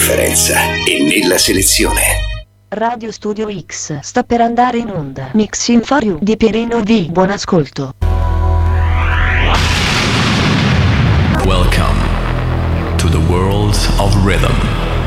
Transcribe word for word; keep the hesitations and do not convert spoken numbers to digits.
differenza e nella selezione. Radio Studio X sta per andare in onda. Mixing for You di Pierino V. Buon ascolto. Welcome to the world of rhythm.